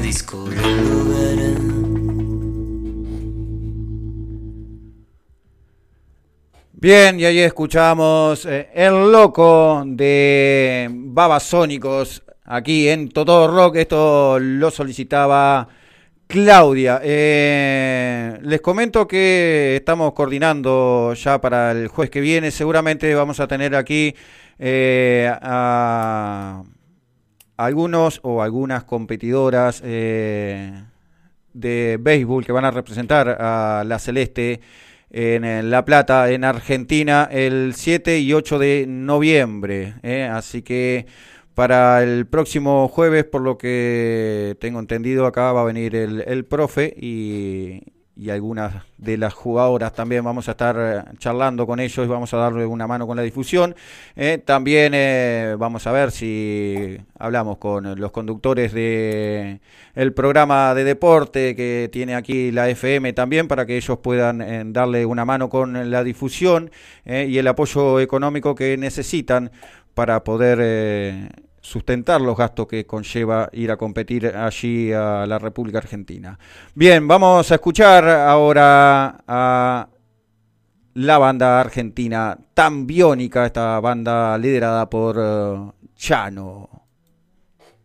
disco del lugar. Bien, y ahí escuchamos El Loco de Babasónicos aquí en Todo Rock. Esto lo solicitaba Claudia. Les comento que estamos coordinando ya para el jueves que viene. Seguramente vamos a tener aquí a algunos o algunas competidoras de béisbol que van a representar a la Celeste en La Plata, en Argentina, el 7 y 8 de noviembre. Así que para el próximo jueves, por lo que tengo entendido, acá va a venir el profe y algunas de las jugadoras también vamos a estar charlando con ellos y vamos a darle una mano con la difusión. También vamos a ver si hablamos con los conductores de el programa de deporte que tiene aquí la FM también para que ellos puedan darle una mano con la difusión y el apoyo económico que necesitan para poder sustentar los gastos que conlleva ir a competir allí a la República Argentina. Bien, vamos a escuchar ahora a la banda argentina Tan Biónica, esta banda liderada por Chano.